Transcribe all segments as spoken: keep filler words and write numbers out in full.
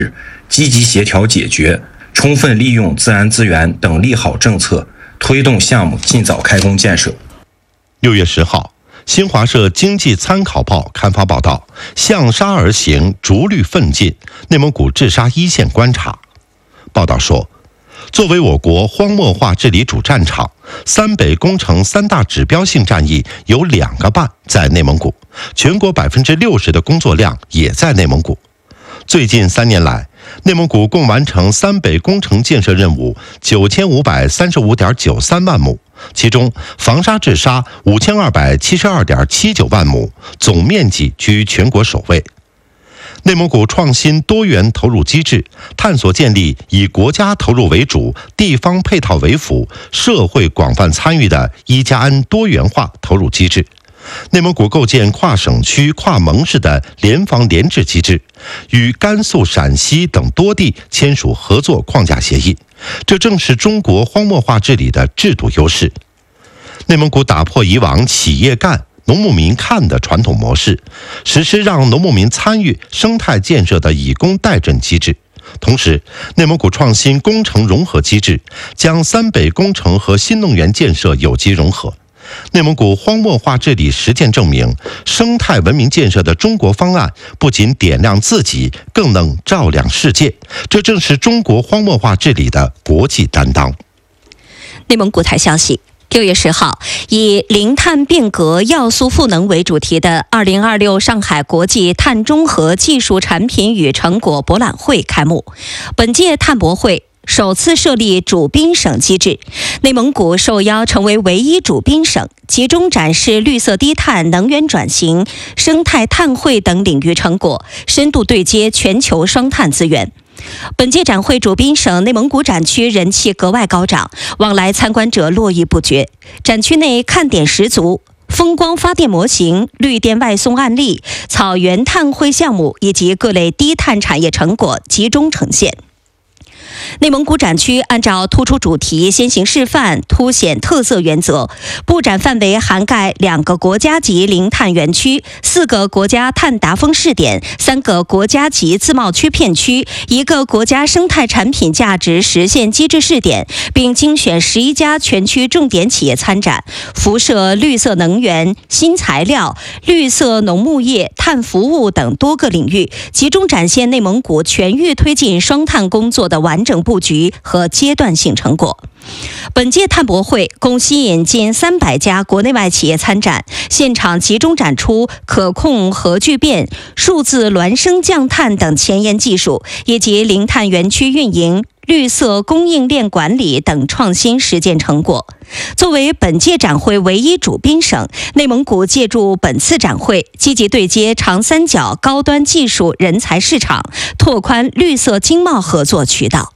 积极协调解决，充分利用自然资源等利好政策，推动项目尽早开工建设。 六月十号，新华社经济参考报刊发报道，向沙而行，逐绿奋进，内蒙古治沙一线观察。报道说，作为我国荒漠化治理主战场，三北工程三大指标性战役有两个半在内蒙古，全国百分之六十的工作量也在内蒙古。最近三年来，内蒙古共完成三北工程建设任务九千五百三十五点九三万亩，其中防沙治沙五千二百七十二点七九万亩，总面积居全国首位。内蒙古创新多元投入机制，探索建立以国家投入为主、地方配套为辅、社会广泛参与的一加 N 多元化投入机制。内蒙古构建跨省区、跨盟市的联防联治机制，与甘肃、陕西等多地签署合作框架协议，这正是中国荒漠化治理的制度优势。内蒙古打破以往企业干、农牧民看的传统模式，实施让农牧民参与生态建设的以工代赈机制。同时，内蒙古创新工程融合机制，将三北工程和新能源建设有机融合。内蒙古荒漠化治理实践证明，生态文明建设的中国方案不仅点亮自己，更能照亮世界。这正是中国荒漠化治理的国际担当。 内蒙古台消息，六月十号，以零碳变革、要素赋能为主题的二零二六上海国际碳中和技术产品与成果博览会开幕。本届碳博会首次设立主宾省机制，内蒙古受邀成为唯一主宾省，集中展示绿色低碳、能源转型、生态碳汇等领域成果，深度对接全球双碳资源。本届展会主宾省内蒙古展区人气格外高涨，往来参观者络绎不绝。展区内看点十足，风光发电模型、绿电外送案例、草原碳汇项目以及各类低碳产业成果集中呈现。内蒙古展区按照突出主题、先行示范、凸显特色原则，布展范围涵盖两个国家级零碳园区、四个国家碳达峰试点、三个国家级自贸区片区、一个国家生态产品价值实现机制试点，并精选十一家全区重点企业参展，辐射绿色能源、新材料、绿色农牧业、碳服务等多个领域，集中展现内蒙古全域推进双碳工作的完整布局和阶段性成果。本届碳博会共吸引近三百家国内外企业参展，现场集中展出可控核聚变、数字孪生降碳等前沿技术，以及零碳园区运营、绿色供应链管理等创新实践成果。作为本届展会唯一主宾省，内蒙古借助本次展会，积极对接长三角高端技术人才市场，拓宽绿色经贸合作渠道。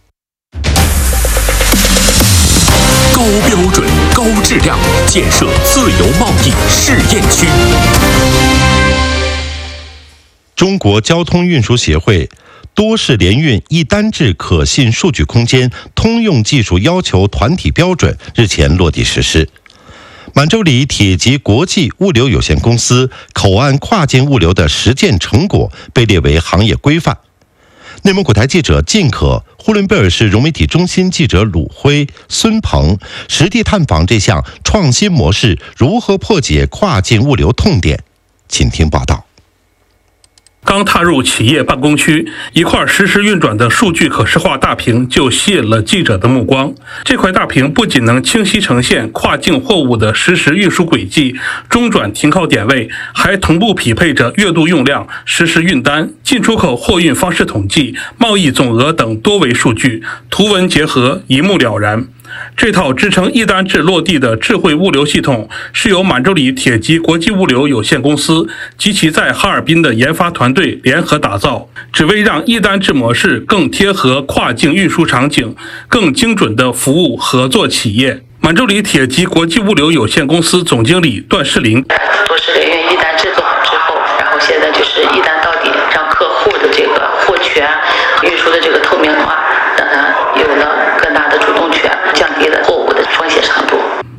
高标准、高质量建设自由贸易试验区。 中国交通运输协会多式联运一单制可信数据空间通用技术要求团体标准日前落地实施。满洲里铁吉国际物流有限公司口岸跨境物流的实践成果被列为行业规范。内蒙古台记者靳可、呼伦贝尔市融媒体中心记者鲁辉、孙鹏实地探访这项创新模式如何破解跨境物流痛点，请听报道。 刚踏入企业办公区，一块实时运转的数据可视化大屏就吸引了记者的目光。这块大屏不仅能清晰呈现跨境货物的实时运输轨迹、中转停靠点位，还同步匹配着月度用量、实时运单、进出口货运方式统计、贸易总额等多维数据，图文结合，一目了然。这套支撑一单制落地的智慧物流系统，是由满洲里铁吉国际物流有限公司及其在哈尔滨的研发团队联合打造，只为让一单制模式更贴合跨境运输场景，更精准地服务合作企业。满洲里铁吉国际物流有限公司总经理段世林： 多式联运一单制做好之后，然后现在就是一单到底，让客户的这个货权、运输的这个透明化，让它有了更大的主动权，降低了货物的风险程度。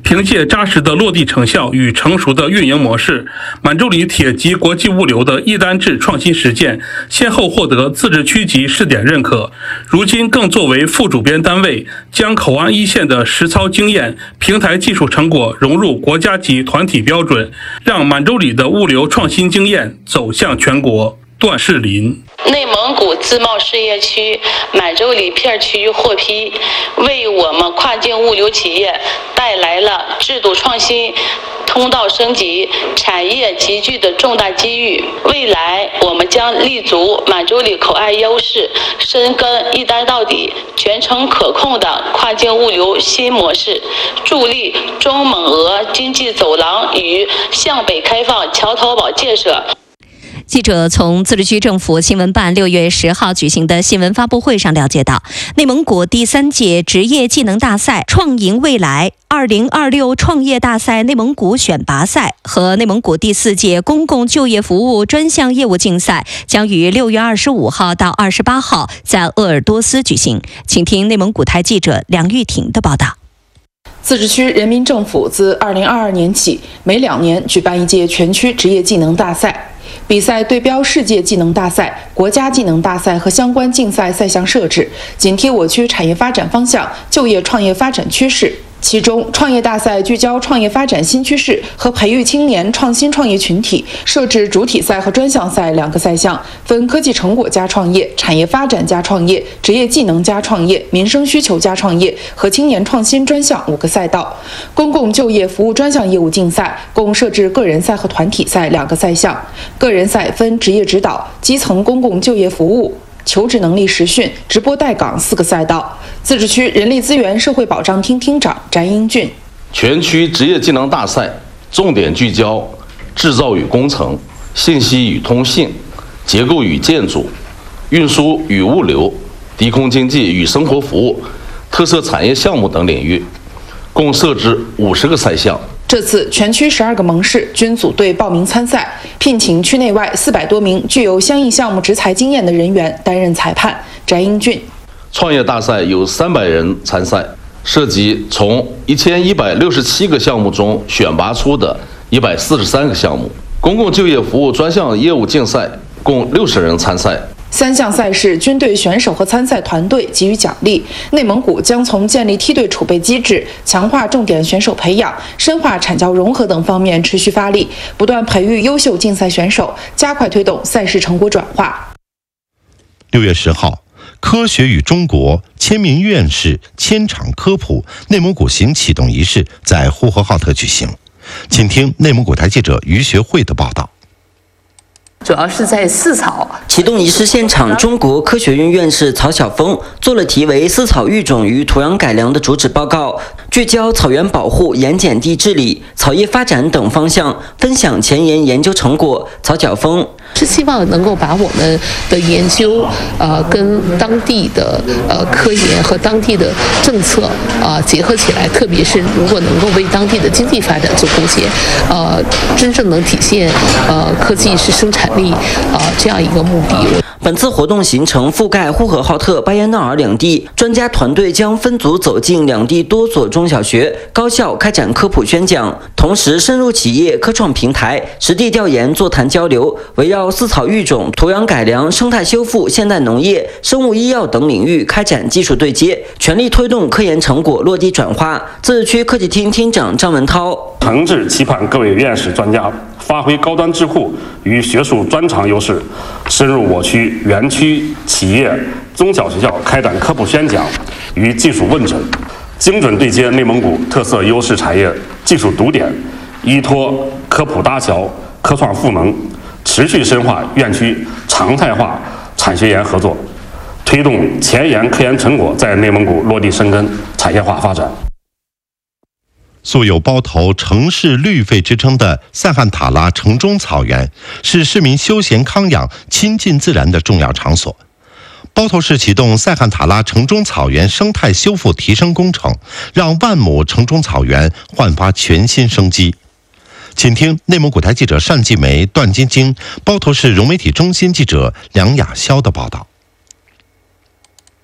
凭借扎实的落地成效与成熟的运营模式，满洲里铁及国际物流的一单制创新实践，先后获得自治区级试点认可。如今更作为副主编单位，将口岸一线的实操经验、平台技术成果融入国家级团体标准，让满洲里的物流创新经验走向全国。段世林。 内蒙古自贸试验区满洲里片区域获批，为我们跨境物流企业带来了制度创新、通道升级、产业集聚的重大机遇。未来我们将立足满洲里口岸优势，深耕一单到底、全程可控的跨境物流新模式，助力中蒙俄经济走廊与向北开放桥头堡建设。 记者从自治区政府新闻办六月十号举行的新闻发布会上了解到，内蒙古第三届职业技能大赛创赢未来二零二六创业大赛内蒙古选拔赛和内蒙古第四届公共就业服务专项业务竞赛将于六月二十五号到二十八号在鄂尔多斯举行。请听内蒙古台记者梁玉婷的报道。 自治区人民政府自二零二二年起，每两年举办一届全区职业技能大赛。比赛对标世界技能大赛、国家技能大赛和相关竞赛赛项设置，紧贴我区产业发展方向、就业创业发展趋势。其中，创业大赛聚焦创业发展新趋势和培育青年创新创业群体，设置主体赛和专项赛两个赛项，分科技成果加创业、产业发展加创业、职业技能加创业、民生需求加创业和青年创新专项五个赛道。公共就业服务专项业务竞赛共设置个人赛和团体赛两个赛项，个人赛分职业指导、基层公共就业服务、求职能力实训、直播带岗四个赛道。自治区人力资源社会保障厅厅长翟英俊： 全区职业技能大赛重点聚焦制造与工程、信息与通信、结构与建筑、运输与物流、低空经济与生活服务、特色产业项目等领域，共设置五十个赛项。 这次全区十二个盟市均组队报名参赛，聘请区内外四百多名具有相应项目执裁经验的人员担任裁判。翟英俊： 创业大赛有三百人参赛，涉及从一千一百六十七个项目中选拔出的一百四十三个项目。公共就业服务专项业务竞赛共六十人参赛。 三项赛事均对选手和参赛团队给予奖励。内蒙古将从建立梯队储备机制、强化重点选手培养、深化产教融合等方面持续发力，不断培育优秀竞赛选手，加快推动赛事成果转化。 六月十号，科学与中国千名院士千场科普内蒙古行启动仪式在呼和浩特举行。请听内蒙古台记者于学慧的报道。 主要是在饲草启动仪式现场，中国科学院院士曹晓峰做了题为《饲草育种与土壤改良》的主旨报告，聚焦草原保护、盐碱地治理、草业发展等方向，分享前沿研究成果。曹晓峰是希望能够把我们的研究，呃，跟当地的呃科研和当地的政策啊、呃、结合起来，特别是如果能够为当地的经济发展做贡献，呃，真正能体现呃科技是生产力啊、呃、这样一个目的。 本次活动行程覆盖呼和浩特、巴彦淖尔两地，专家团队将分组走进两地多所中小学、高校开展科普宣讲，同时深入企业、科创平台，实地调研、座谈交流，围绕饲草育种、土壤改良、生态修复、现代农业、生物医药等领域开展技术对接，全力推动科研成果落地转化。自治区科技厅厅长张文涛： 诚挚期盼各位院士专家发挥高端智库与学术专长优势，深入我区园区、企业、中小学校开展科普宣讲与技术问诊，精准对接内蒙古特色优势产业技术堵点，依托科普搭桥、科创赋能，持续深化院区常态化产学研合作，推动前沿科研成果在内蒙古落地生根、产业化发展。 素有包头城市绿肺之称的塞罕塔拉城中草原，是市民休闲康养、亲近自然的重要场所。包头市启动塞罕塔拉城中草原生态修复提升工程，让万亩城中草原焕发全新生机。请听内蒙古台记者单继梅、段晶晶、包头市融媒体中心记者梁雅潇的报道。 包头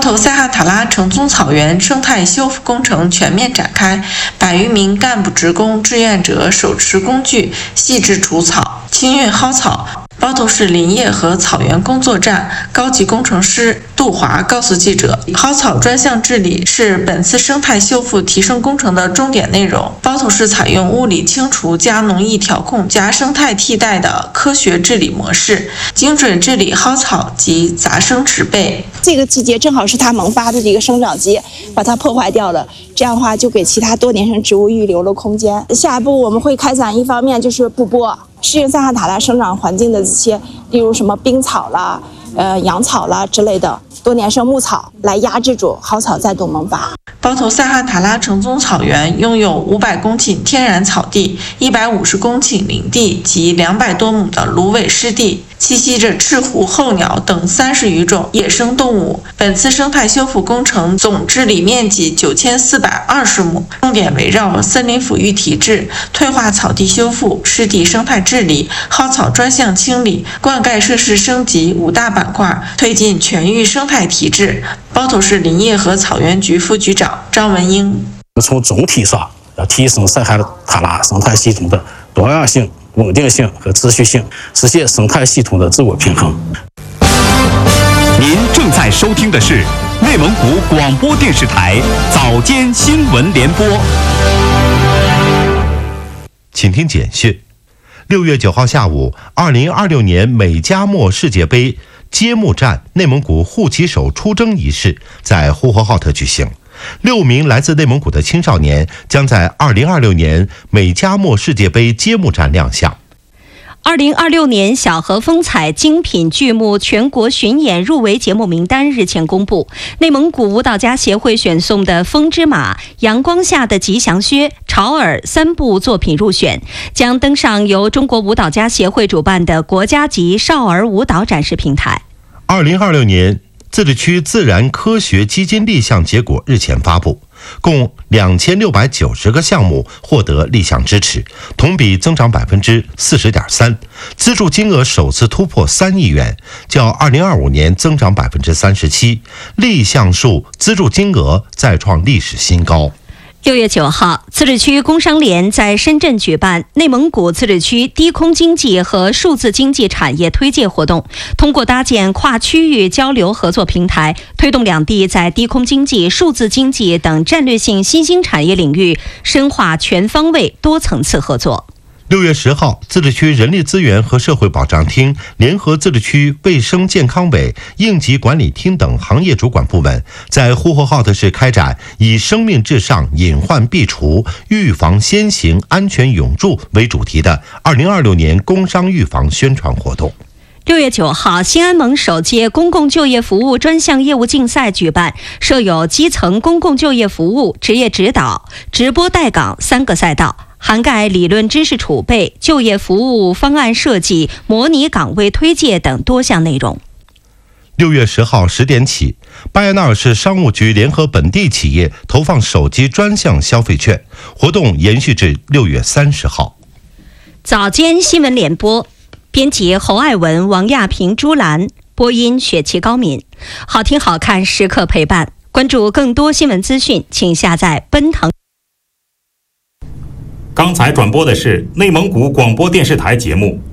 头塞罕塔拉城宗草原生态修复工程全面展开，百余名干部职工志愿者手持工具细致除草、清运蒿草。包头市林业和草原工作站高级工程师杜华告诉记者，蒿草专项治理是本次生态修复提升工程的重点内容。包头市采用物理清除加农艺调控加生态替代的科学治理模式，精准治理蒿草及杂生植被。 这个季节正好是它萌发的这个生长期，把它破坏掉了，这样的话就给其他多年生植物预留了空间。下一步我们会开展一方面就是布播，适应塞罕塔拉生长环境的这些，例如什么冰草啦、呃羊草啦之类的多年生牧草，来压制住蒿草再度萌发。 包头塞罕塔拉城宗草原拥有五百公顷天然草地、一百五十公顷林地及两百多亩的芦苇湿地，栖息着赤狐、候鸟等三十余种野生动物。本次生态修复工程总治理面积九千四百二十亩，重点围绕森林抚育提质、退化草地修复、湿地生态治理、蒿草专项清理、灌溉设施升级五大板块，推进全域生态提质。包头市林业和草原局副局长张文英： 从总体上要提升塞罕塔拉生态系统的多样性、稳定性和持续性，实现生态系统的自我平衡。 您正在收听的是内蒙古广播电视台早间新闻联播。 请听简讯。六月九号下午，二零二六年美加墨世界杯揭幕战内蒙古护旗手出征仪式在呼和浩特举行。六名来自内蒙古的青少年将在二零二六年美加墨世界杯揭幕战亮相。 二零二六年小河风采精品剧目全国巡演入围节目名单日前公布，内蒙古舞蹈家协会选送的《风之马》、《阳光下的吉祥靴》、《潮儿》三部作品入选，将登上由中国舞蹈家协会主办的国家级少儿舞蹈展示平台。 二零二六年自治区自然科学基金立项结果日前发布，共两千六百九十个项目获得立项支持，同比增长百分之四十点三，资助金额首次突破三亿元，较二零二五年增长百分之三十七，立项数、资助金额再创历史新高。 六月九号，自治区工商联在深圳举办内蒙古自治区低空经济和数字经济产业推介活动，通过搭建跨区域交流合作平台，推动两地在低空经济、数字经济等战略性新兴产业领域深化全方位多层次合作。 六月十号，自治区人力资源和社会保障厅联合自治区卫生健康委、应急管理厅等行业主管部门，在呼和浩特市开展以生命至上、隐患避除、预防先行、安全永驻为主题的二零二六年工伤预防宣传活动。 六月九号，新安盟首届公共就业服务专项业务竞赛举办，设有基层公共就业服务、职业指导、直播带岗三个赛道，涵盖理论知识储备、就业服务方案设计、模拟岗位推介等多项内容。 六月十号十点起，巴彦淖尔市商务局联合本地企业投放手机专项消费券，活动延续至六月三十号。 早间新闻联播，编辑侯爱文、王亚平、朱兰，播音雪琪、高敏，好听好看时刻陪伴。关注更多新闻资讯，请下载奔腾。 刚才转播的是内蒙古广播电视台节目。